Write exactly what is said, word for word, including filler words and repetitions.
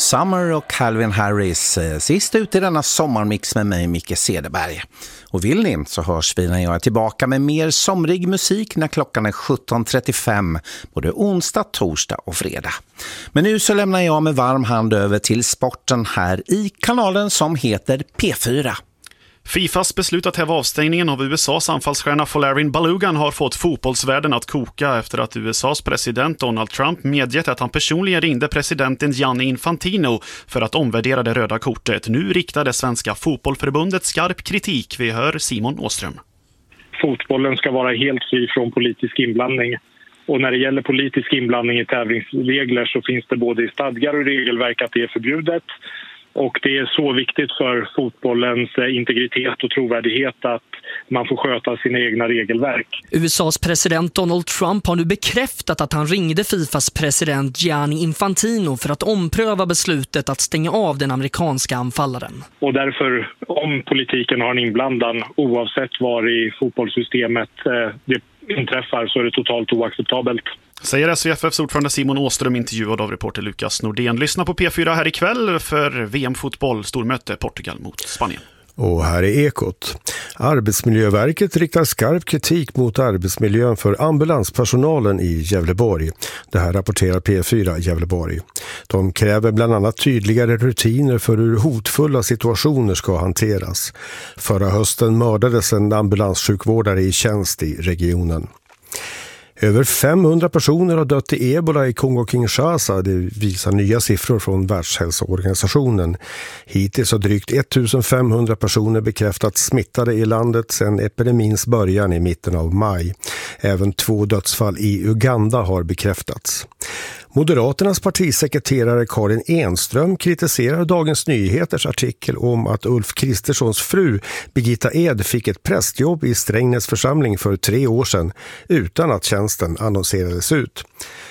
Summer och Calvin Harris sist ut i denna sommarmix med mig, Micke Cederberg. Och vill ni så hörs vi när jag är tillbaka med mer somrig musik när klockan är sjutton trettiofem både onsdag, torsdag och fredag. Men nu så lämnar jag med varm hand över till sporten här i kanalen som heter P fyra. Fifas beslut att häva avstängningen av U S A:s anfallsstjärna Folarin Balogun har fått fotbollsvärlden att koka efter att U S A:s president Donald Trump medgett att han personligen ringde presidenten Gianni Infantino för att omvärdera det röda kortet. Nu riktar det svenska fotbollförbundet skarp kritik. Vi hör Simon Åström. Fotbollen ska vara helt fri från politisk inblandning. Och när det gäller politisk inblandning i tävlingsregler så finns det både i stadgar och regelverk att det är förbjudet. Och det är så viktigt för fotbollens integritet och trovärdighet att man får sköta sina egna regelverk. U S A:s president Donald Trump har nu bekräftat att han ringde Fifas president Gianni Infantino för att ompröva beslutet att stänga av den amerikanska anfallaren. Och därför, om politiken har en inblandan, oavsett var i fotbollssystemet det inträffar, så är det totalt oacceptabelt. Säger S V F F:s ordförande Simon Åström, intervjuad av reporter Lukas Nordén. Lyssna på P fyra här ikväll för V M-fotboll, stormöte Portugal mot Spanien. Och här är Ekot. Arbetsmiljöverket riktar skarp kritik mot arbetsmiljön för ambulanspersonalen i Gävleborg. Det här rapporterar P fyra Gävleborg. De kräver bland annat tydligare rutiner för hur hotfulla situationer ska hanteras. Förra hösten mördades en ambulanssjukvårdare i tjänst i regionen. Över femhundra personer har dött i ebola i Kongo-Kinshasa, det visar nya siffror från Världshälsoorganisationen. Hittills har drygt ettusenfemhundra personer bekräftats smittade i landet sedan epidemins början i mitten av maj. Även två dödsfall i Uganda har bekräftats. Moderaternas partisekreterare Karin Enström kritiserar Dagens Nyheters artikel om att Ulf Kristerssons fru Birgitta Ed fick ett prästjobb i Strängnäs församling för tre år sedan utan att tjänsten annonserades ut.